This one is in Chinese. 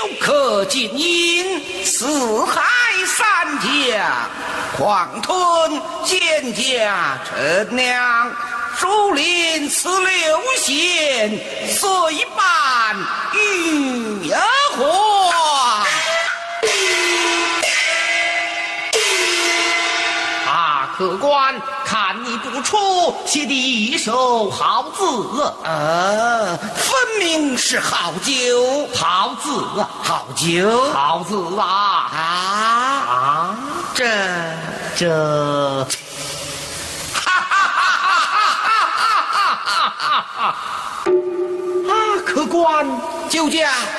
可尽饮，四海三江，狂吞蒹葭陈粮，竹林此六县，虽半玉皇。客官，看你不出，写的一手好字分明是好酒，好字好酒，好字这，客官，酒家